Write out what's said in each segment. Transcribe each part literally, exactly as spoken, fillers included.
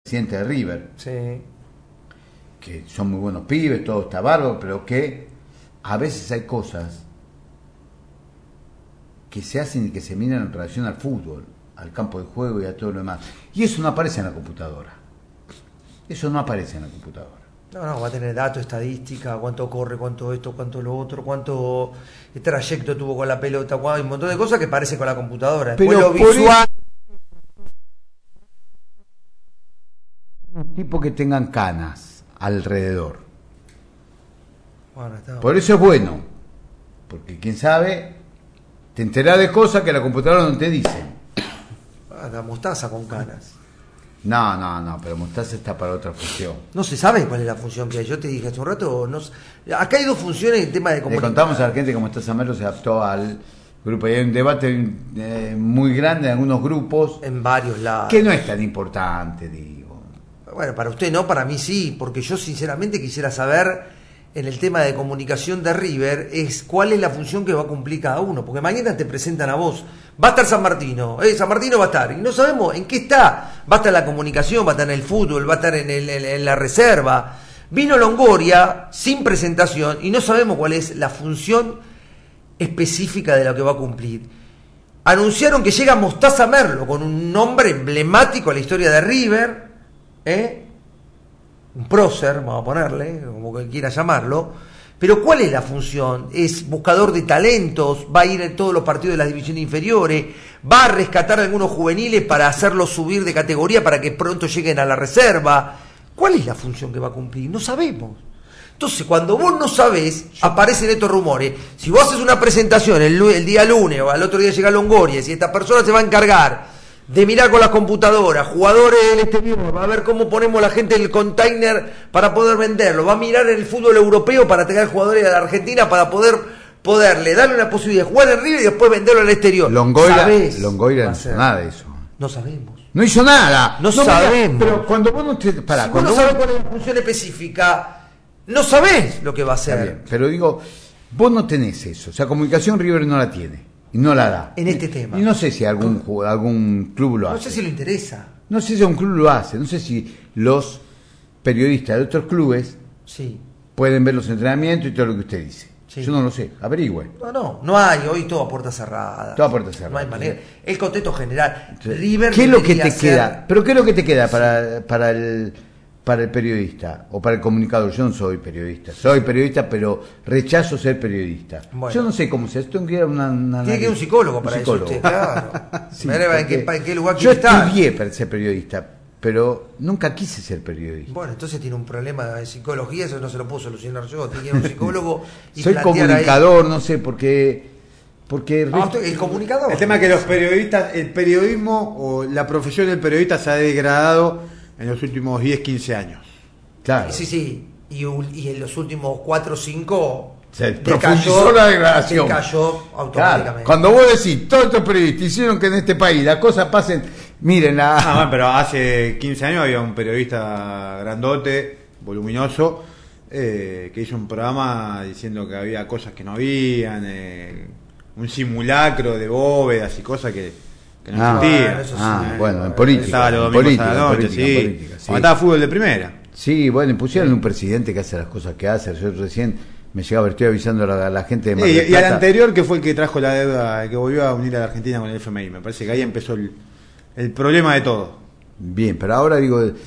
presidente de River, Sí. que son muy buenos pibes, todo está bárbaro, pero que a veces hay cosas que se hacen y que se miran en relación al fútbol, al campo de juego y a todo lo demás. Y eso no aparece en la computadora. Eso no aparece en la computadora. No, no, va a tener datos, estadística, cuánto corre, cuánto esto, cuánto lo otro, cuánto trayecto tuvo con la pelota, hay un montón de cosas que aparece con la computadora. Después Pero lo visual. Tipo que tengan canas alrededor. Bueno, está Por eso es bueno, porque quién sabe, te enterás de cosas que la computadora no te dice. Ah, la mostaza con canas. No, no, no, pero Mostaza está para otra función. No se sabe cuál es la función que hay. Yo te dije hace un rato, no, acá hay dos funciones en el tema de Le comunicación. contamos a la gente que Mostaza Merlo se adaptó al grupo y hay un debate eh, muy grande en algunos grupos En varios lados. que no es tan importante, digo. Bueno, para usted no, para mí sí, porque yo sinceramente quisiera saber en el tema de comunicación de River es cuál es la función que va a cumplir cada uno, porque mañana te presentan a vos, va a estar San Martino, eh, San Martino va a estar, y no sabemos en qué está, va a estar en la comunicación, va a estar en el fútbol, va a estar en, el, en, en la reserva. Vino Longoria sin presentación y no sabemos cuál es la función específica de lo que va a cumplir. Anunciaron que llega Mostaza Merlo con un nombre emblemático a la historia de River, ¿eh? un prócer, vamos a ponerle, como que quiera llamarlo, pero ¿cuál es la función? ¿Es buscador de talentos? ¿Va a ir en todos los partidos de las divisiones inferiores? ¿Va a rescatar a algunos juveniles para hacerlos subir de categoría para que pronto lleguen a la reserva? ¿Cuál es la función que va a cumplir? No sabemos. Entonces, cuando vos no sabés, aparecen estos rumores. Si vos haces una presentación el, el día lunes o al otro día llega Longoria, si esta persona se va a encargar de mirar con las computadoras, jugadores del exterior, va a ver cómo ponemos la gente en el container para poder venderlo, va a mirar el fútbol europeo para tener jugadores de la Argentina para poder poderle darle una posibilidad de jugar en River y después venderlo al exterior. Longoria, Longoria no hizo nada de eso. No sabemos. No hizo nada. No, no sabemos. Pero cuando vos no te... Pará, si cuando vos no vos... sabés cuál es la función específica, no sabés lo que va a hacer. Bien, pero digo, vos no tenés eso. O sea, Comunicación River no la tiene. Y no la da. En este tema. Y no sé si algún algún club lo hace. No sé si le interesa. No sé si un club lo hace. No sé si los periodistas de otros clubes sí. pueden ver los entrenamientos y todo lo que usted dice. Sí. Yo no lo sé. Averigüe. No, no. No hay. Hoy todo a puerta cerrada. Todo a puerta cerrada. No hay manera. El contexto general. River ¿Qué es lo que te ser... queda? ¿Pero qué es lo que te queda para, para el... para el periodista o para el comunicador? Yo no soy periodista, soy periodista, pero rechazo ser periodista. Bueno, yo no sé cómo se esto que una, una tiene que ir un psicólogo para un psicólogo. Eso usted, claro. sí, en, qué, en qué lugar yo estar. estudié para ser periodista, pero nunca quise ser periodista. Bueno, entonces tiene un problema de psicología, eso no se lo puedo solucionar yo, tiene que ir a un psicólogo y soy comunicador, ahí. No sé, porque porque ah, el comunicador. El tema es que los periodistas, el periodismo o la profesión del periodista se ha degradado en los últimos diez, quince años. Claro. Sí, sí. Y, y en los últimos cuatro o cinco se profundizó la degradación. Se cayó automáticamente. Claro. Cuando vos decís, todos estos periodistas hicieron que en este país las cosas pasen, miren la... Ah, bueno, pero hace quince años había un periodista grandote, voluminoso, eh, que hizo un programa diciendo que había cosas que no habían, eh, un simulacro de bóvedas y cosas que... que no ah, existía. Bueno, ah, sí, bueno, en política. Estaba los domingos política, a la noche, política, sí. Política, sí. Estaba fútbol de primera. Sí, bueno, pusieron sí. un presidente que hace las cosas que hace. Yo recién me llegaba, estoy avisando a la, a la gente de Mar del Plata. Y, y al anterior, que fue el que trajo la deuda, que volvió a unir a la Argentina con el F M I. Me parece que ahí empezó el, el problema de todo. Bien, pero ahora digo, el,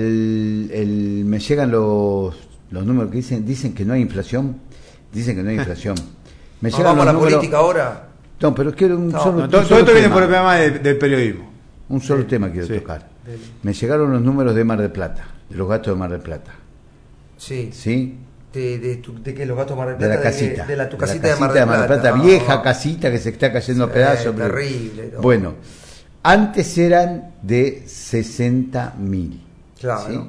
el, me llegan los, los números que dicen, dicen que no hay inflación. Dicen que no hay inflación. Me no, llegan vamos los a la números, política ahora. No, pero quiero un no, solo, no, un todo, solo todo esto tema. viene por el programa de, del periodismo. Un solo sí. tema quiero sí. tocar. Me llegaron los números de Mar del Plata, de los gastos de Mar del Plata. Sí. ¿Sí? De, de, tu, de que los gastos de Mar del Plata. De la casita. De, de la tu de casita la de Mar del Plata. De Mar del Plata, no. vieja casita que se está cayendo sí, a pedazos. Terrible. No. Bueno, antes eran de sesenta mil. Claro. ¿sí?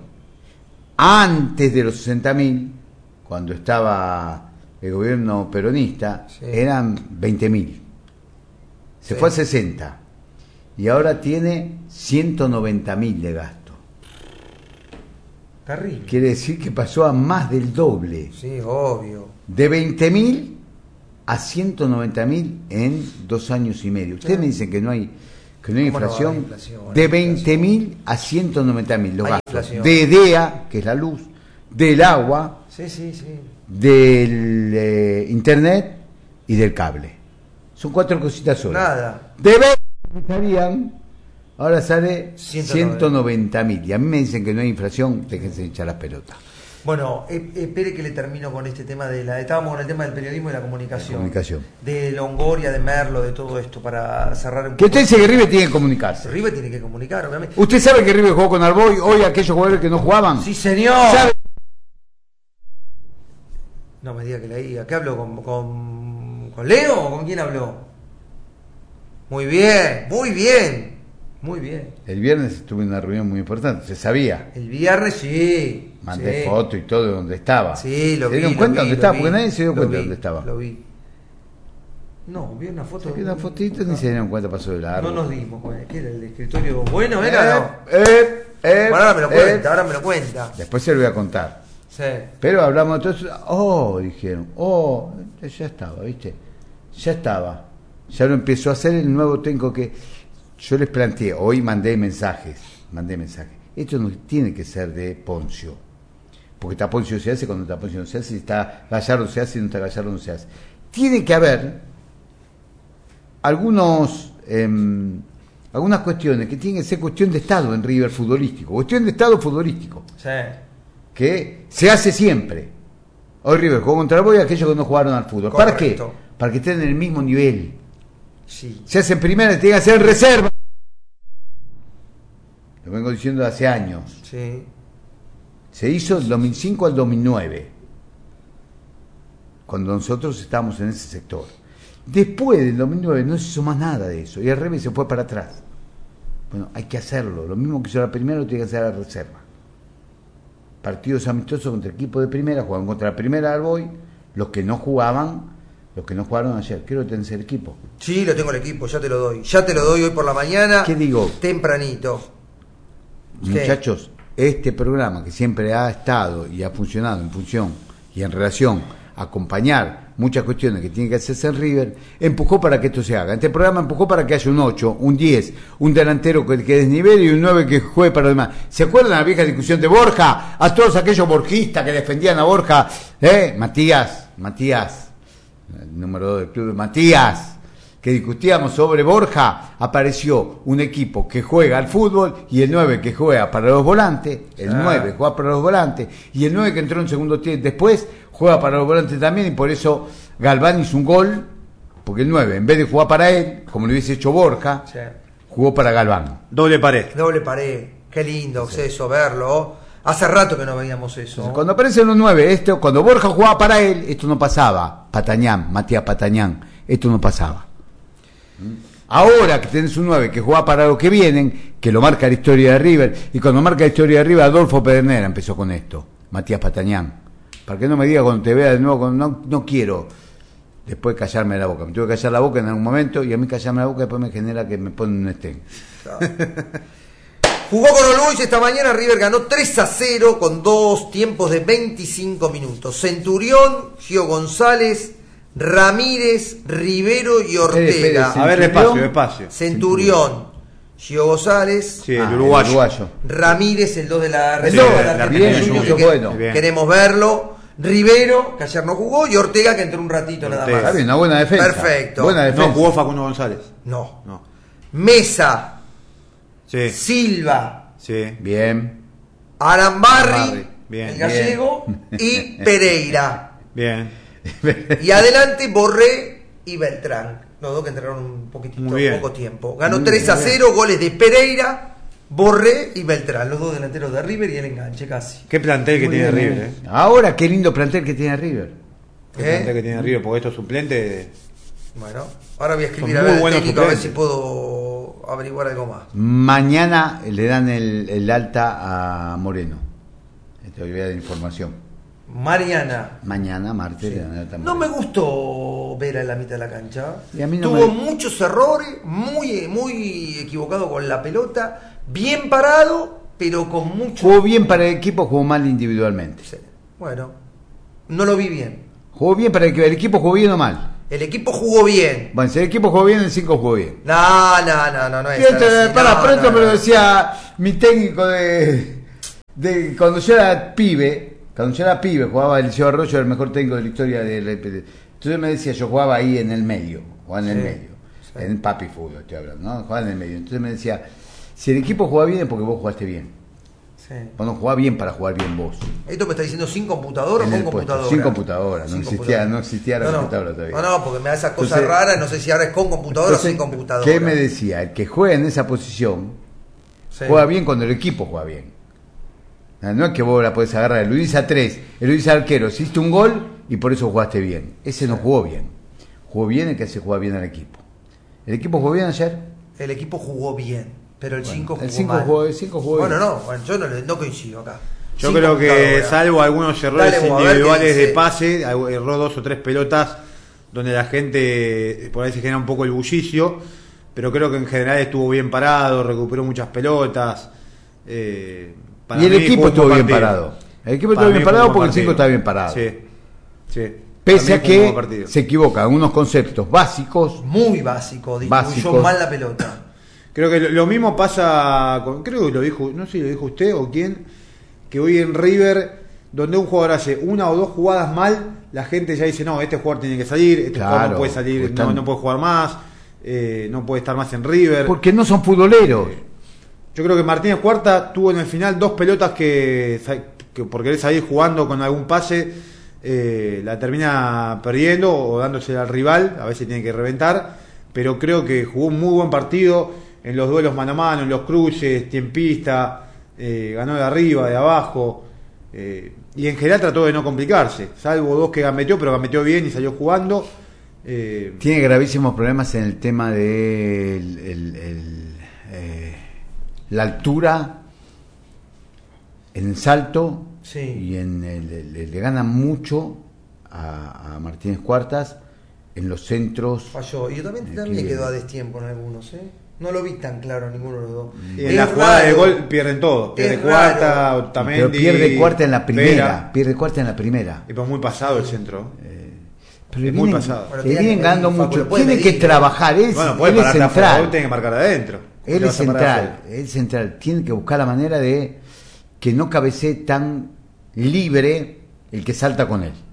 Antes de los sesenta mil, cuando estaba el gobierno peronista, sí. eran veinte mil. Se sí. fue a sesenta. Y ahora tiene ciento noventa mil de gasto. Terrible. Quiere decir que pasó a más del doble. Sí, obvio. De veinte mil a ciento noventa mil en dos años y medio. Ustedes sí. me dicen que no hay Que no hay ¿Cómo no va a inflación, haber inflación? de veinte mil a ciento noventa mil los Hay gastos. inflación. De EDEA, que es la luz, del agua, Sí, sí, sí. del eh, internet y del cable. Son cuatro cositas solas. Nada. De veinte estarían, ahora sale ciento noventa. ciento noventa mil. Y a mí me dicen que no hay inflación, déjense hinchar las pelotas. Bueno, eh, espere que le termino con este tema de la... Estábamos con el tema del periodismo y la comunicación. La comunicación. De Longoria, de Merlo, de todo esto, para cerrar un Que usted poco. dice que River tiene que comunicarse. River tiene que comunicar, obviamente. ¿Usted sabe que River jugó con Arboy hoy aquellos jugadores que no jugaban? Sí, señor. ¿Sabe? No me diga que leía. ¿Qué habló? ¿Con, con, con Leo o con quién habló? Muy bien, muy bien. Muy bien. El viernes estuve en una reunión muy importante, se sabía. El viernes sí. Mandé sí. foto y todo de donde estaba. Sí, lo ¿Se vi. dieron lo cuenta vi, dónde lo estaba? vi, Porque nadie se dio lo cuenta vi, dónde estaba. Lo vi. No, vi una foto. Saqué una fotito ni se dieron cuenta, pasó de largo. No nos dimos, güey. ¿Qué era el escritorio? ¿Bueno era o no? Eh, eh, Bueno, ahora me lo eh. cuenta, ahora me lo cuenta. Después se lo voy a contar. Sí. Pero hablamos de todo eso. Oh, dijeron. Oh, ya estaba, ¿viste? Ya estaba. Ya lo empezó a hacer el nuevo técnico que... Yo les planteé, hoy mandé mensajes, mandé mensajes. Esto no tiene que ser de Poncio. Porque está Poncio se hace, cuando está Poncio no se hace, si está Gallardo se hace, si no está Gallardo no se hace. Tiene que haber algunos eh, algunas cuestiones que tienen que ser cuestión de Estado en River futbolístico. Cuestión de Estado futbolístico. Sí. Que se hace siempre. Hoy River jugó contra el Boy aquellos que no jugaron al fútbol. ¿Para qué? Correcto. Para que estén en el mismo nivel. Sí. Se hace en primera y tiene que hacer en reserva. Lo vengo diciendo hace años. Sí. Se hizo del dos mil cinco al dos mil nueve, cuando nosotros estábamos en ese sector. Después del dos mil nueve no se hizo más nada de eso y el River se fue para atrás. Bueno, hay que hacerlo. Lo mismo que hizo la primera lo tiene que hacer la reserva. Partidos amistosos contra el equipo de primera, jugaban contra la primera del Boy, los que no jugaban, los que no jugaron ayer. Quiero tener el equipo. Sí, lo tengo el equipo, ya te lo doy. Ya te lo doy hoy por la mañana. ¿Qué digo? Tempranito. Muchachos, este programa que siempre ha estado y ha funcionado en función y en relación a acompañar muchas cuestiones que tienen que hacerse en River, empujó para que esto se haga. Este programa empujó para que haya un ocho, un diez, un delantero que, que desnivele y un nueve que juegue para los demás. ¿Se acuerdan de la vieja discusión de Borja? A todos aquellos borjistas que defendían a Borja, ¿eh? Matías, Matías, el número dos del club, Matías, que discutíamos sobre Borja, apareció un equipo que juega al fútbol y el nueve que juega para los volantes, el Ah. nueve juega para los volantes y el nueve que entró en segundo tiempo después juega para los volantes también, y por eso Galván hizo un gol, porque el nueve en vez de jugar para él, como lo hubiese hecho Borja, Sí. jugó para Galván. Doble pared. Doble pared. Qué lindo es eso, verlo. Hace rato que no veíamos eso. Entonces, cuando aparecen los nueve, esto, cuando Borja jugaba para él, esto no pasaba. Patañán, Matías Patañán, esto no pasaba. Ahora que tenés un nueve que juega para los que vienen, que lo marca la historia de River, y cuando marca la historia de River, Adolfo Pedernera empezó con esto, Matías Patañán. Para que no me diga cuando te vea de nuevo, no, no quiero después callarme la boca. Me tuve que callar la boca en algún momento, y a mí callarme la boca después me genera que me ponen un estén. Jugó con Olboys esta mañana, River ganó tres a cero con dos tiempos de veinticinco minutos. Centurión, Gio González, Ramírez, Rivero y Ortega. Espere, espere, A ver, despacio, despacio. Centurión, Gio González, Sí, el Ah, uruguayo. el uruguayo. Ramírez, el dos de la El reserva dos, de la la Argentina bien, Juniors, mucho que bueno. Bien. queremos verlo. Rivero, que ayer no jugó, y Ortega, que entró un ratito nada Ortega. Está más. bien, una buena defensa. Perfecto. Buena defensa. No, jugó Facundo González. No. No. Mesa, Sí, Silva, sí. Bien. Arambarri, Arambarri. Bien. el gallego, y Pereira. Bien. Y adelante Borré y Beltrán, los dos que entraron un poquitito, Muy bien. poco tiempo. Ganó Muy tres a bien. cero, goles de Pereira, Borré y Beltrán, los dos delanteros de River y el enganche casi. Qué plantel que Muy tiene bien. River, eh. Ahora qué lindo plantel que tiene River. Qué ¿Eh? plantel que tiene River, porque estos suplentes. Bueno, ahora voy a escribir Son a muy ver al buenos técnico a ver si suplentes. puedo averiguar algo más. Mañana le dan el, el alta a Moreno. Te voy a dar información. Mariana. Mañana, martes, le dan el alta a No Moreno. me gustó ver a la mitad de la cancha. Y a mí no Tuvo me- muchos errores, muy, muy equivocado con la pelota, bien parado, pero con mucho... Jugó bien para el equipo, jugó mal individualmente. Sí. Bueno, no lo vi bien. Jugó bien para el equipo, el equipo jugó bien o mal. El equipo jugó bien. Bueno, si el equipo jugó bien, el cinco jugó bien. No, no, no, no, no es Fíjate, así. para, No, para esto no, me lo no. decía mi técnico de, de cuando yo era pibe, cuando yo era pibe, jugaba el Liceo Arroyo, el mejor técnico de la historia del R P T. Entonces me decía, yo jugaba ahí en el medio, jugaba en el Sí, medio, sí. en papi fútbol estoy hablando, ¿no? Jugaba en el medio. Entonces me decía, si el equipo juega bien es porque vos jugaste bien. Sí. Vos no jugás bien para jugar bien vos. ¿Esto me está diciendo sin computadora o En con el puesto, computadora? sin computadora, no Sin existía, computadora. no existía la no, no. computadora todavía. No, no, porque me da esas cosas Entonces- raras, no sé si ahora es con computadora Entonces, o sin computadora. ¿qué me decía? El que juega en esa posición Sí. juega bien cuando el equipo juega bien. No es que vos la podés agarrar, el Luis a tres, el Luis arquero, hiciste un gol y por eso jugaste bien. Ese no jugó bien. Jugó bien el que se juega bien al equipo. ¿El equipo jugó bien ayer? El equipo jugó bien, pero el cinco el jugó cinco mal. jugó- el cinco jugó bueno, bien. no, bueno, yo no, le- no coincido acá. Yo Sin creo que, computadora. salvo algunos errores Dale, vos, a ver qué individuales dice. de pase, erró dos o tres pelotas donde la gente por ahí se genera un poco el bullicio, pero creo que en general estuvo bien parado, recuperó muchas pelotas. Eh, para Y el mí equipo fue un estuvo buen bien partido. parado. El equipo Para estuvo mí bien fue un parado buen porque el partido. cinco está bien parado. Sí, sí. Pese Para mí a fue un buen que partido. se equivoca en unos conceptos básicos. Muy básico, distribuyó Básicos. mal la pelota. Creo que lo, lo mismo pasa con, creo que lo dijo, no sé si lo dijo usted o quién, que hoy en River, donde un jugador hace una o dos jugadas mal, la gente ya dice, no, este jugador tiene que salir, este Claro, jugador no puede salir, pues no, están- no puede jugar más, eh, no puede estar más en River. Porque no son futboleros. Yo creo que Martínez Cuarta tuvo en el final dos pelotas que, que por querer salir jugando con algún pase, eh, la termina perdiendo o dándose al rival, a veces tiene que reventar, pero creo que jugó un muy buen partido en los duelos mano a mano, en los cruces, tiempista, eh, ganó de arriba, de abajo, eh, y en general trató de no complicarse, salvo dos que gambeteó, pero gambeteó bien y salió jugando. Eh, Tiene gravísimos problemas en el tema de el- el- el, eh, la altura, en el salto, Sí. y en el, le, le ganan mucho a, a Martínez Cuartas en los centros. Falló. Y yo también, Eh, también que- quedó a destiempo en algunos, ¿eh? No lo vi tan claro en ninguno de los dos. y en Es la jugada de raro. gol pierden todo, pierde Es Cuarta, raro. Otamendi, Pero pierde cuarta en la primera, Vera. pierde cuarta en la primera. Y pues muy pasado el centro. Pero Es le muy vienen, pasado. Bueno, le tiene vienen que ganando medir, Facu, mucho. lo puede Tiene que medir, ¿eh? trabajar. Él, Bueno, él puede es pararte afuera, vos central. tenés que marcar adentro. Él ¿Qué es vas a parar central. afuera? Él es central. Tiene que buscar la manera de que no cabecee tan libre el que salta con él.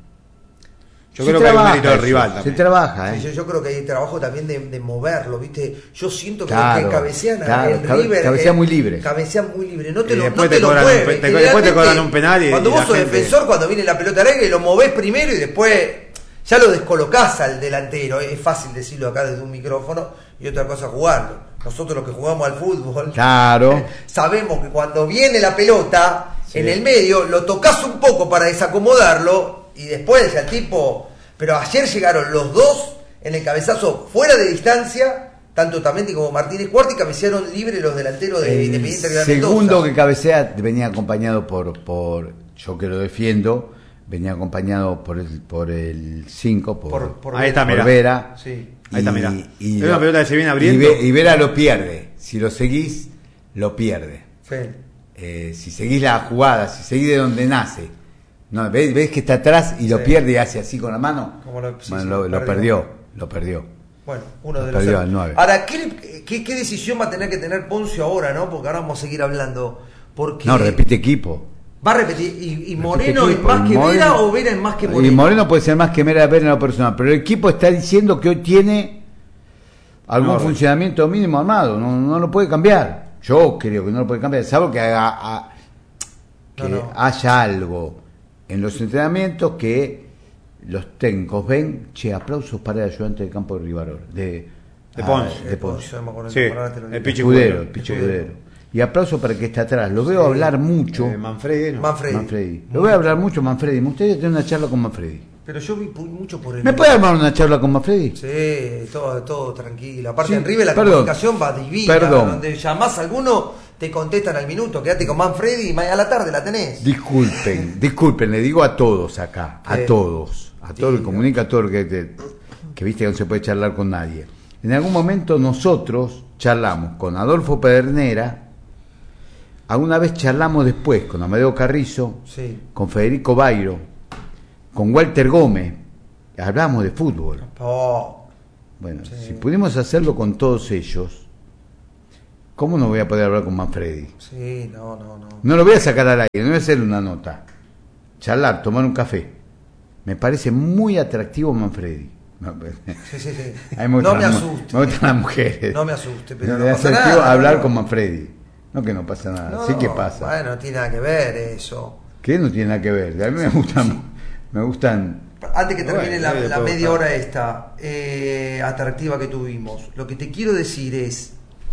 Yo Se creo que hay un trabaja mérito del eso, rival Se también. trabaja, Sí, ¿eh? yo, yo creo que hay trabajo también de, de moverlo, ¿viste? Yo siento que Claro, los que cabecean a- claro, el cabe- River. cabecea eh, muy libre. Cabecean muy libre. No te Y lo, después no te te lo cobran un mueven. pe- te- después te Generalmente, cobran un penal y- cuando y vos la sos gente- defensor, cuando viene la pelota al aire, lo movés primero y después ya lo descolocás al delantero. Es fácil decirlo acá desde un micrófono y otra cosa jugarlo. Nosotros los que jugamos al fútbol Claro. sabemos que cuando viene la pelota Sí. en el medio, lo tocas un poco para desacomodarlo y después al tipo. Pero ayer llegaron los dos en el cabezazo fuera de distancia, tanto Otamendi como Martínez Cuarta, y cabecearon libre los delanteros de El Independiente Real segundo Mendoza. que cabecea venía acompañado por, por yo que lo defiendo, venía acompañado por el por el cinco, por, Por- por Ahí está, por mirá. Vera. Sí. Ahí está, mirá. y Es lo- una pelota que se viene y abriendo. Ve- Y, Vera lo pierde. Si lo seguís, lo pierde. Sí. Eh, si seguís la jugada, si seguís de donde nace, no, ves, ves que está atrás y lo Sí. pierde y hace así con la mano. Como lo- sí, Bueno, sí, lo, lo lo perdió. perdió, lo perdió. Bueno, uno Lo de los. perdió al nueve. Ahora, ¿qué, qué, qué decisión va a tener que tener Poncio ahora, no? Porque ahora vamos a seguir hablando. Porque No, repite equipo. va a repetir. ¿Y, y Repite Moreno es equipo. más Y que Moreno- Vera o Vera es más que Moreno? Y Moreno puede ser más que Vera Vera en lo personal, pero el equipo está diciendo que hoy tiene algún No, funcionamiento mínimo armado, no, no lo puede cambiar. Yo creo que no lo puede cambiar, salvo que haga a- que No, no. haya algo en los entrenamientos que los técnicos ven, che, aplausos para el ayudante de campo de Rivarol, de, De ah, Ponce. de Ponce. Yo me acuerdo, Sí, ahora te lo digo. el Pichi Escudero, Escudero. el Pichi Escudero. Escudero. Y aplauso para que está atrás. Lo veo hablar mucho. Eh, Manfredi, ¿no? Manfredi. Manfredi. Lo voy a hablar mucho, Manfredi. Me gustaría tener una charla con Manfredi. Pero yo vi pu- mucho por el. ¿Me puede armar una charla con Manfredi? Sí, todo, todo tranquilo. Aparte Sí, en River la perdón. comunicación va divina. Perdón. Donde llamás a alguno, te contestan al minuto. Quédate con Manfredi y ma- a la tarde la tenés. Disculpen, disculpen, le digo a todos acá, a Eh, todos, a todo el que diga. comunica, a todo el que, que, que viste que no se puede charlar con nadie. En algún momento nosotros charlamos con Adolfo Pedernera, alguna vez charlamos después con Amadeo Carrizo, Sí. con Federico Bairo, con Walter Gómez, hablamos de fútbol. Oh, Bueno, sí. si pudimos hacerlo con todos ellos, ¿cómo no voy a poder hablar con Manfredi? Sí, no, no, no. No lo voy a sacar al aire, no voy a hacer una nota. Charlar, tomar un café. Me parece muy atractivo Manfredi. Sí, sí, sí. A mí me No gustan me las mu- asuste. Me gustan las mujeres. No me asuste, pero Me no hace pasa atractivo nada. hablar no. con Manfredi. No que no pasa nada, No, sí no, que pasa. Bueno, no tiene nada que ver eso. ¿Qué no tiene nada que ver? A mí me gustan, me gustan. Antes que termine Bueno, la, sí, la puedo media buscar. hora esta eh, atractiva que tuvimos, lo que te quiero decir es,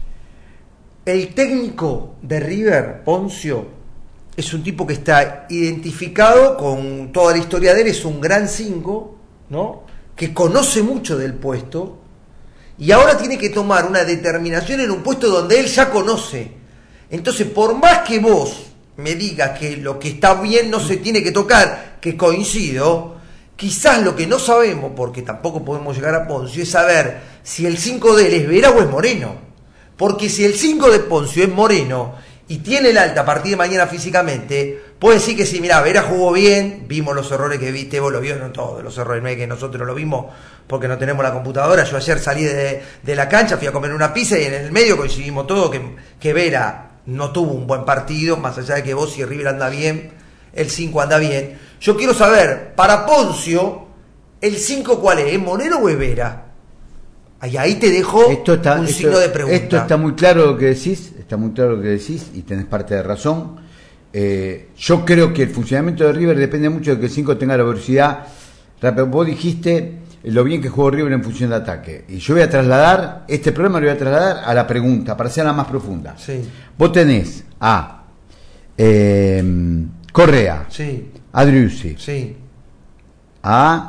el técnico de River, Poncio, es un tipo que está identificado con toda la historia de él, es un gran cinco, ¿no? Que conoce mucho del puesto y ahora tiene que tomar una determinación en un puesto donde él ya conoce. Entonces, por más que vos me digas que lo que está bien no se tiene que tocar, que coincido, quizás lo que no sabemos, porque tampoco podemos llegar a Poncio, es saber si el cinco de él es Vera o es Moreno. Porque si el cinco de Poncio es Moreno y tiene el alta a partir de mañana físicamente, puede decir que sí, mirá, Vera jugó bien, vimos los errores que viste, vos lo vio, no todos los errores, no es que nosotros lo vimos porque no tenemos la computadora. Yo ayer salí de, de la cancha, fui a comer una pizza y en el medio coincidimos todos que, que Vera no tuvo un buen partido, más allá de que vos y River anda bien, el cinco anda bien. Yo quiero saber, para Poncio, ¿el cinco cuál es? ¿Es Moreno o es Vera? Ahí, ahí te dejo Esto está, un esto, signo de pregunta. esto está muy claro lo que decís, está muy claro lo que decís y tenés parte de razón. Eh, yo creo que el funcionamiento de River depende mucho de que el cinco tenga la velocidad. Vos dijiste lo bien que jugó River en función de ataque. Y yo voy a trasladar, este problema lo voy a trasladar a la pregunta, para hacerla más profunda. Sí. Vos tenés a eh, Correa, Sí, a Driussi, sí. a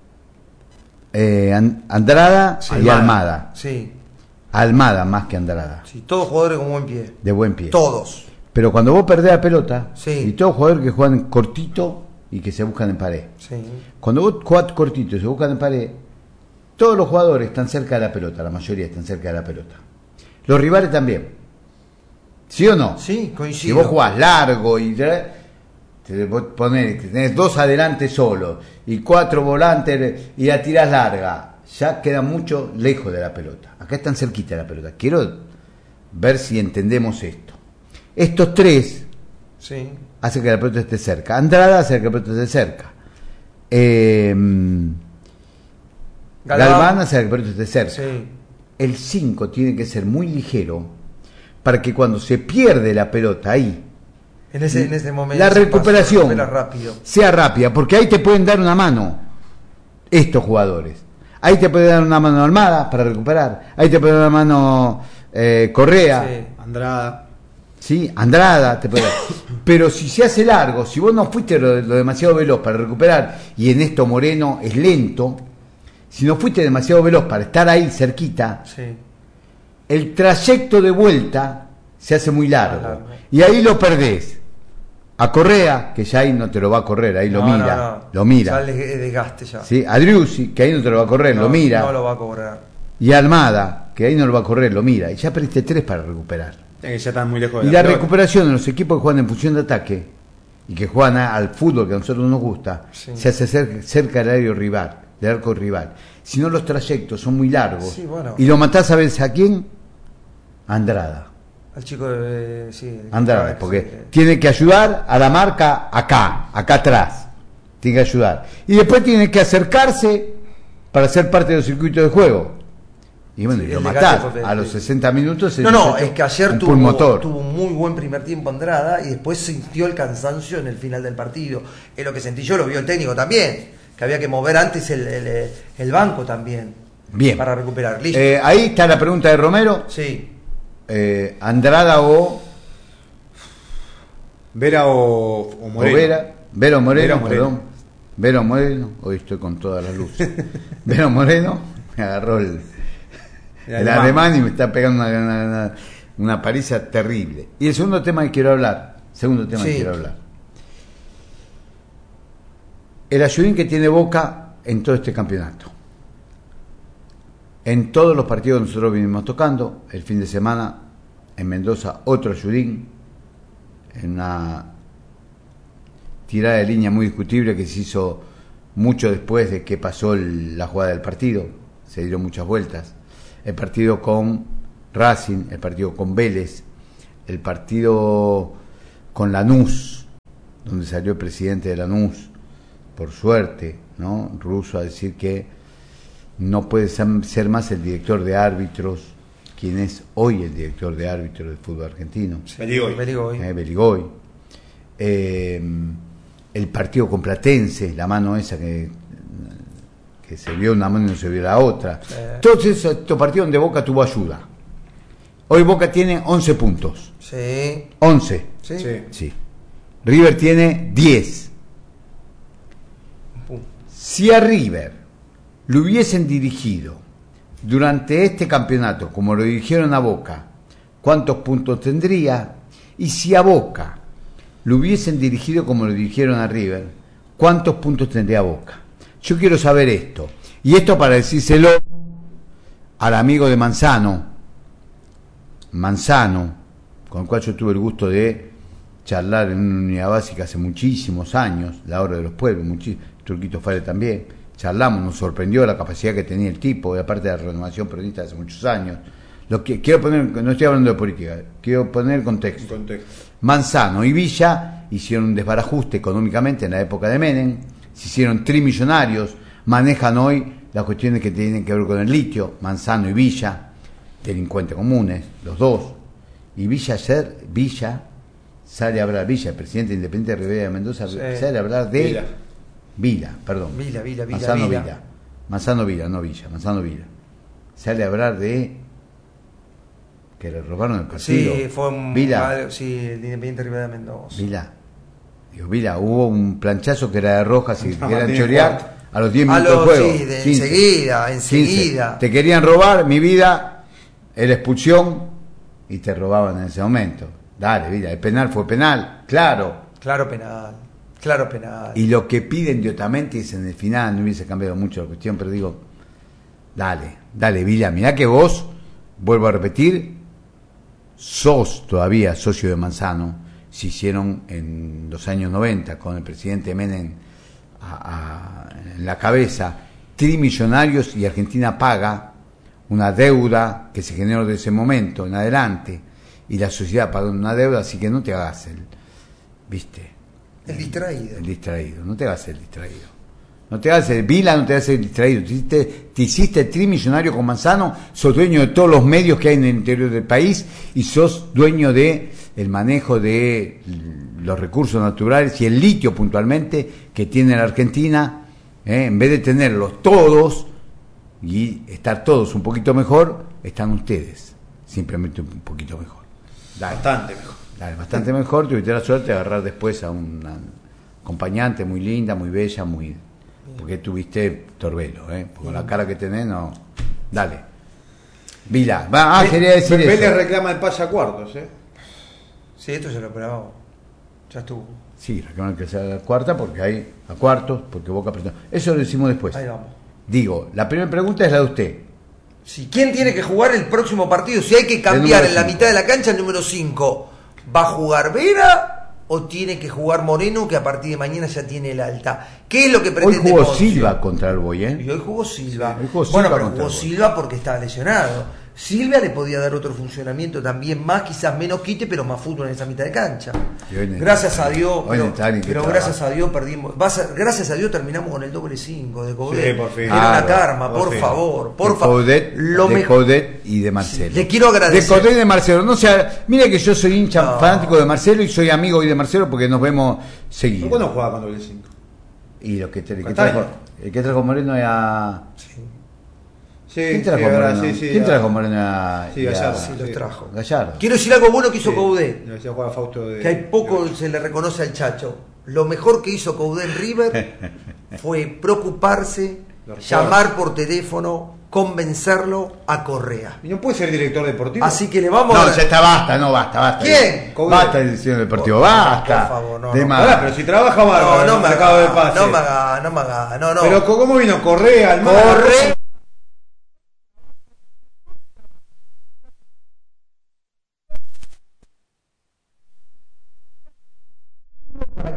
eh, An- Andrada Sí, y Almada. Sí, Almada más que Andrada, sí, todos jugadores con buen pie. de buen pie. Todos. Pero cuando vos perdés la pelota, Sí. y todos jugadores que juegan cortito y que se buscan en pared. Sí. Cuando vos jugás cortito y se buscan en pared, todos los jugadores están cerca de la pelota, la mayoría están cerca de la pelota. Los rivales también. ¿Sí o no? Sí, coincido. Si vos jugás largo y te vos ponés, tenés dos adelante solo y cuatro volantes y la tirás larga, ya queda mucho lejos de la pelota. Acá están cerquita de la pelota. Quiero ver si entendemos esto. Estos tres Sí. hacen que la pelota esté cerca. Andrada hace que la pelota esté cerca. Eh, Galván. Galván hace que la pelota esté cerca. Sí. El cinco tiene que ser muy ligero para que cuando se pierde la pelota ahí, En ese, en ese momento. la ese recuperación paso, recupera rápido. sea rápida, porque ahí te pueden dar una mano estos jugadores. Ahí te pueden dar una mano Almada para recuperar. Ahí te puede dar una mano eh, Correa. Sí. Andrada. ¿Sí? Andrada te puede dar. Pero si se hace largo, si vos no fuiste lo, lo demasiado veloz para recuperar, y en esto Moreno es lento, si no fuiste demasiado veloz para estar ahí cerquita, Sí. el trayecto de vuelta se hace muy largo. Largo. Y ahí lo perdés. A Correa, que ya ahí no te lo va a correr, ahí lo No, mira, no, no. lo mira. Ya le desgaste ya. ¿Sí? A Driussi, que ahí no te lo va a correr, No, lo mira. No lo va a cobrar. Y a Almada, que ahí no lo va a correr, lo mira. Y ya perdiste tres para recuperar. Eh, ya están muy lejos de Y la pelota. recuperación de los equipos que juegan en función de ataque y que juegan a- al fútbol que a nosotros nos gusta, Sí. se hace cer- cerca del arco rival, del arco rival. Si no, los trayectos son muy largos. Sí, bueno. Y lo matás a veces a quién? Andrada. Al chico de. Sí, el- Andrada, sí, porque eh, tiene que ayudar a la marca acá, acá atrás. Tiene que ayudar. Y después tiene que acercarse para ser parte del circuito de juego. Y bueno, Sí, y lo el matás. desgaste fue- A los sesenta minutos. No, se no, hizo es que ayer un tuvo, pulmotor. tuvo un muy buen primer tiempo Andrada y después sintió el cansancio en el final del partido. Es lo que sentí yo, lo vio el técnico también, que había que mover antes el, el, el banco también. Bien. Para recuperar. Listo. Eh, ahí está la pregunta de Romero. Sí. Eh, Andrada o, Vera o, o o Moreno. Vera. Vera o Moreno, Vera o Moreno. perdón. Vera o Moreno. Hoy estoy con todas las luces. Vera o Moreno. Me agarró el, El el alemán. alemán y me está pegando una, una, una, una paliza terrible. Y el segundo tema que quiero hablar. Segundo tema Sí. que quiero hablar. El ayudín que tiene Boca en todo este campeonato. En todos los partidos que nosotros vinimos tocando, el fin de semana en Mendoza otro ayudín, en una tirada de línea muy discutible que se hizo mucho después de que pasó el, la jugada del partido, se dieron muchas vueltas. El partido con Racing, el partido con Vélez, el partido con Lanús, donde salió el presidente de Lanús, por suerte, ¿no? Russo, a decir que no puede ser más el director de árbitros, quien es hoy el director de árbitros del fútbol argentino. Sí, Beligoy. Beligoy. Eh, Beligoy. Eh, el partido con Platense, la mano esa que, que se vio una mano y no se vio la otra. Sí. Todos estos partidos donde Boca tuvo ayuda. Hoy Boca tiene once puntos. Sí. once. Sí. Sí. Sí. River tiene diez. Si a River lo hubiesen dirigido durante este campeonato como lo dirigieron a Boca, ¿cuántos puntos tendría? Y si a Boca lo hubiesen dirigido como lo dirigieron a River, ¿cuántos puntos tendría Boca? Yo quiero saber esto. Y esto para decírselo al amigo de Manzano, Manzano, con el cual yo tuve el gusto de charlar en una unidad básica hace muchísimos años, la hora de los pueblos, muchísimo, Turquito Fare también, charlamos, nos sorprendió la capacidad que tenía el tipo, y aparte de la renovación peronista de hace muchos años. Lo que quiero poner, no estoy hablando de política, quiero poner el contexto. contexto. Manzano y Villa hicieron un desbarajuste económicamente en la época de Menem, se hicieron trimillonarios, manejan hoy las cuestiones que tienen que ver con el litio, Manzano y Villa, delincuentes comunes, los dos, y Villa ayer, Villa sale a hablar, Villa, el presidente independiente de Rivera de Mendoza, sí. sale a hablar de Vila, Vila perdón, Vila, Vila, Vila, Manzano Vila. Vila, Manzano Vila, no Villa, Manzano Vila, sale a hablar de que le robaron el partido. Sí, fue un Vila, sí, el Independiente Rivera de Mendoza. Vila, digo, Vila, hubo un planchazo que era de Rojas y No, que eran tiene chorear cuarto. a los diez A minutos los, de juego. sí, de quince, enseguida, enseguida. quince. Te querían robar, mi vida, era expulsión y te robaban en ese momento. Dale, Vila, el penal fue penal, claro. Claro penal, claro penal. Y lo que piden de Otamendi es en el final, no hubiese cambiado mucho la cuestión, pero digo, dale, dale, Vila, mirá que vos, vuelvo a repetir, sos todavía socio de Manzano, se hicieron en los años noventa con el presidente Menem a, a, en la cabeza, trimillonarios, y Argentina paga una deuda que se generó de ese momento en adelante, y la sociedad pagó una deuda, así que no te hagas el, viste, el distraído. El distraído, no te hagas el distraído. No te hagas el Vila, no te hagas el distraído. Te hiciste, te hiciste trimillonario con Manzano, sos dueño de todos los medios que hay en el interior del país y sos dueño de el manejo de los recursos naturales y el litio puntualmente que tiene la Argentina. ¿eh? En vez de tenerlos todos y estar todos un poquito mejor, están ustedes simplemente un poquito mejor. Dale. Bastante mejor. Dale, bastante mejor. Tuviste la suerte de agarrar después a una acompañante muy linda, muy bella, muy... porque tuviste Torbelo, ¿eh? Con la cara que tenés, no... Dale. Vila. Va, ah, quería decir Vélez eso. reclama el pase a cuartos, ¿eh? Sí, esto se lo esperaba. Ya estuvo. Sí, reclaman que sea la cuarta porque hay a cuartos, porque Boca prestó. Eso lo decimos después. Ahí vamos. Digo, la primera pregunta es la de usted. Sí, ¿quién tiene que jugar el próximo partido? Si hay que cambiar en la mitad de la cancha el número cinco, ¿va a jugar Vera o tiene que jugar Moreno, que a partir de mañana ya tiene el alta? ¿Qué es lo que Hoy pretende jugó Poncio? Silva contra el Boy, ¿eh? Y hoy jugó Silva. Hoy jugó Silva bueno, pero contra jugó el Boy. Silva porque estaba lesionado. Silva le podía dar otro funcionamiento también más, quizás menos quite, pero más fútbol en esa mitad de cancha. Gracias a Dios, pero, pero gracias a Dios perdimos. Vas a- gracias a Dios terminamos con el doble cinco de Coudet. Sí, por fin. Era una Claro, karma, por por fin. favor, por de favor. Coudet, Lo de mejor. Coudet y de Marcelo. Le quiero agradecer. De Coudet y de Marcelo. No sea, mire que yo soy hincha No. fanático de Marcelo y soy amigo hoy de Marcelo porque nos vemos seguido. ¿Por qué no juega con doble cinco? Y lo que, te- el que Castaño. trajo, el que trajo Moreno era... Sí, ¿Quién trajo sí, Moreno? verdad, sí, sí, ¿Quién a- trajo Moreno a, Sí, y a- Gallardo. Sí, los Sí. trajo. Gallardo? Quiero decir algo bueno que hizo Sí. Coudet, No, decía juega Fausto de- que hay poco de- se le reconoce al Chacho. Lo mejor que hizo Coudet en River fue preocuparse, Lo recuerdo. llamar por teléfono, convencerlo a Correa. Y no puede ser director deportivo. Así que le vamos No, a... ya está, basta, no, basta, basta. ¿Quién? Basta de decisión deportivo, Por- basta. por favor, no, De no. más. Ahora, pero si trabaja No, bárbaro en no el me mercado de haga, pase. no me haga, no me haga, no, no. Pero ¿cómo vino Correa al mar? Correa. Para que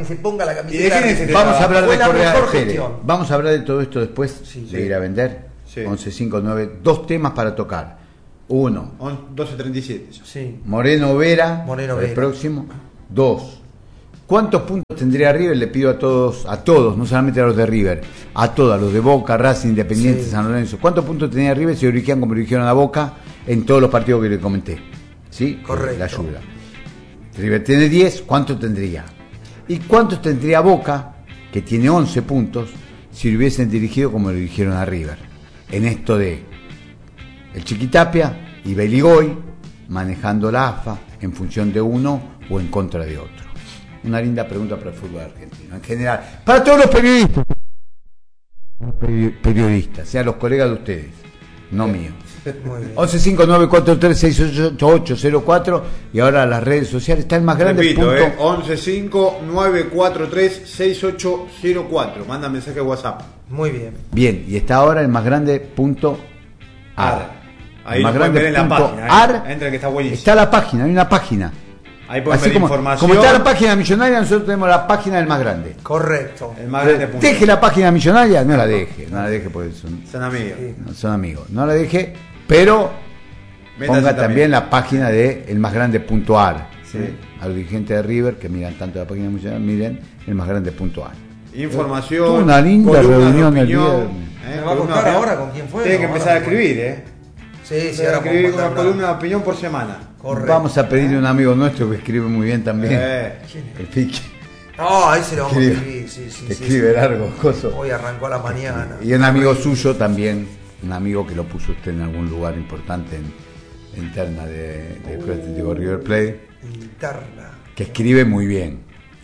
que se ponga la Y camiseta. dejen ese Vamos a hablar de Fue la Correa mejor Pérez. gestión. Vamos a hablar de todo esto después Sí, de sí. ir a vender. Sí. once cinco nueve, dos temas para tocar. Uno, doce treinta y siete. Sí. Moreno Vera, Moreno el Vera. próximo. Dos, ¿cuántos puntos tendría River? Le pido a todos, a todos, no solamente a los de River, a todos, a los de Boca, Racing, Independiente, Sí. San Lorenzo. ¿Cuántos puntos tenía River si dirigían como dirigieron a Boca en todos los partidos que le comenté? ¿Sí? Correcto. La ayuda. River tiene diez, ¿cuánto tendría? ¿Y cuántos tendría Boca, que tiene once puntos, si lo hubiesen dirigido como lo dirigieron a River? En esto de el Chiquitapia y Beligoy manejando la A F A en función de uno o en contra de otro. Una linda pregunta para el fútbol argentino en general, para todos los periodistas, periodistas, sean los colegas de ustedes, no míos. Muy bien. once cinco nueve cuatro tres seis ocho ocho cero cuatro y ahora las redes sociales está el más grande. Repito, punto. eh, once cinco nueve cuatro tres seis ocho cero cuatro. Manda mensaje a WhatsApp. Muy bien. Bien, y está ahora el más grande punto ar. Ahí El lo más pueden grande ver en la punto página. ar. Ahí. Entra que está buenísimo. Está la página, hay una página. Ahí pueden Así ver como, información. como está la página millonaria, nosotros tenemos la página del más grande. Correcto. El más grande punto. Deje la página millonaria, no la deje, no la deje porque son, Son amigos. Sí. no son amigos. No la deje, pero Métase ponga también. también la página de el más grande punto ar. Sí. A los dirigentes de River que miran tanto la página millonaria, miren el más grande punto ar. Información. Tuvo una linda columnas de reunión el opinión, viernes. ¿Me va a columnas contar de opinión. ahora con quién fue? Tiene que No, empezar a ahora escribir, ¿eh? Sí, sí, Empezar a ahora escribir podemos una mandar columna de opinión por semana. Correcto. Vamos a pedirle a un amigo nuestro que escribe muy bien también. Eh. ¿Quién es? El Pique. No, ahí se lo vamos a Escribe- escribir, sí, sí, que sí, escribe sí. largo, coso. Hoy arrancó a la mañana. Y un amigo suyo también, un amigo que lo puso usted en algún lugar importante en interna de, de Club Atlético River Plate, Interna. que escribe muy bien.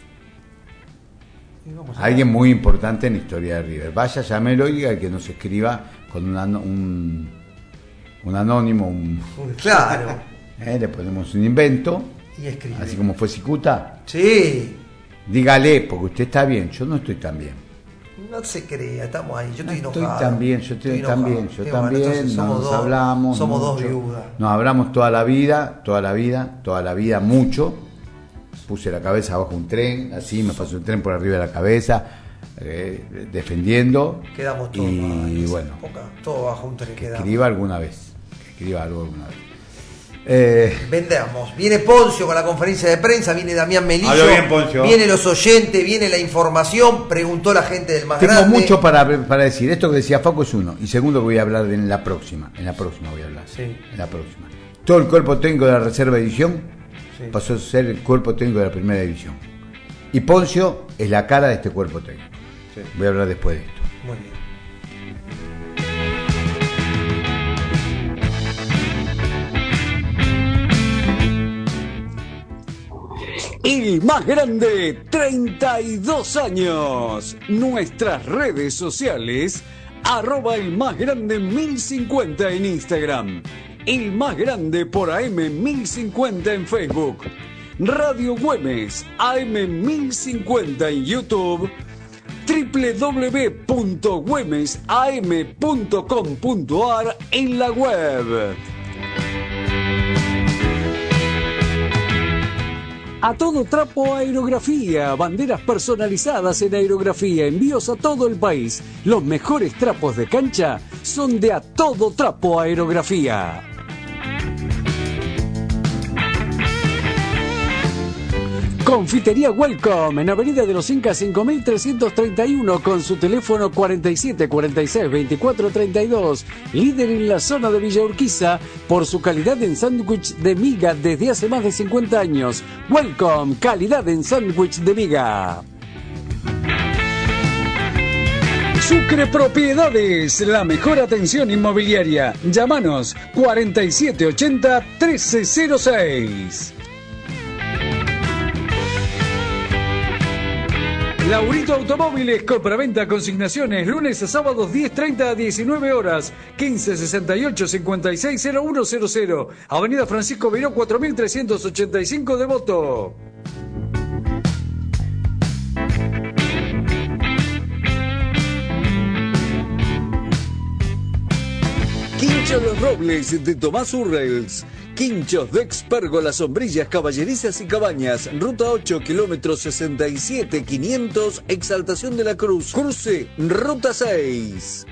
Y vamos a Alguien muy importante en la historia de River. Vaya, llámelo y diga que nos escriba con un, ano- un, un anónimo, un, ver. Claro. eh, le ponemos un invento, Y escribe. así como fue Cicuta. Sí. Dígale, porque usted está bien, yo no estoy tan bien. No se crea, estamos ahí. Yo estoy No enojado. estoy tan bien, yo estoy, tan enojado. bien, yo Y bueno, también, entonces no somos nos dos- hablamos. Somos dos mucho. viudas. Nos hablamos toda la vida, toda la vida, toda la vida, mucho. Puse la cabeza bajo un tren, así me pasó un tren por arriba de la cabeza, eh, defendiendo. Quedamos todos. Y en esa bueno, época, todo bajo un tren que quedamos. escriba alguna vez, que escriba algo alguna vez. Eh, Vendamos. Viene Poncio con la conferencia de prensa, viene Damián Melillo, Habló bien, Poncio. viene los oyentes, viene la información, preguntó la gente del más tengo grande. mucho para, para decir. Esto que decía Faco es uno. Y segundo que voy a hablar de en la próxima. En la próxima voy a hablar. Sí. En la próxima. Todo el cuerpo técnico de la reserva de división Sí. pasó a ser el cuerpo técnico de la primera división. Y Poncio es la cara de este cuerpo técnico. Sí. Voy a hablar después de esto. Muy bien. El más grande, treinta y dos años. Nuestras redes sociales, arroba el más grande mil cincuenta en Instagram. El más grande por A M mil cincuenta en Facebook. Radio Güemes, A M mil cincuenta en YouTube. doble u doble u doble u punto güemes a m punto com punto a r en la web. A todo trapo aerografía, banderas personalizadas en aerografía, envíos a todo el país. Los mejores trapos de cancha son de A Todo Trapo Aerografía. Confitería Welcome en Avenida de los Incas cinco mil trescientos treinta y uno con su teléfono cuarenta y siete cuarenta y seis veinticuatro treinta y dos, líder en la zona de Villa Urquiza por su calidad en sándwich de miga desde hace más de cincuenta años. Welcome, calidad en sándwich de miga. Sucre Propiedades, la mejor atención inmobiliaria. Llámanos cuarenta y siete ochenta trece cero seis. Laurito Automóviles, compraventa, consignaciones, lunes a sábados diez treinta a diecinueve horas, quince sesenta y ocho cincuenta y seis cero uno cero cero, Avenida Francisco Beiró cuatro mil trescientos ochenta y cinco Devoto. Quincho Los Robles de Tomás Urrels. Quinchos Dex, Pérgolas, sombrillas, caballerizas y cabañas. Ruta ocho, kilómetro sesenta y siete, quinientos, Exaltación de la Cruz. Cruce, Ruta seis.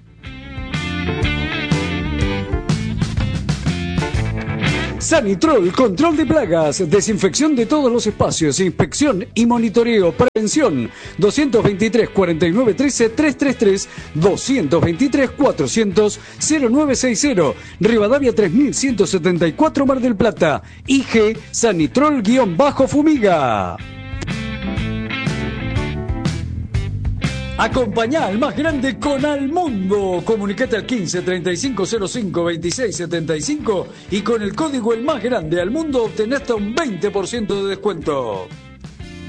Sanitrol, control de plagas, desinfección de todos los espacios, inspección y monitoreo, prevención. dos veintitrés, cuarenta y nueve trece, trescientos treinta y tres, dos veintitrés, cuatrocientos, cero nueve sesenta, Rivadavia tres mil ciento setenta y cuatro, Mar del Plata. I G, Sanitrol-Fumiga. Acompañá al más grande con Almundo. Comunicate al quince, treinta y cinco, cero cinco, veintiséis, setenta y cinco y con el código El Más Grande Almundo obtenés hasta un veinte por ciento de descuento.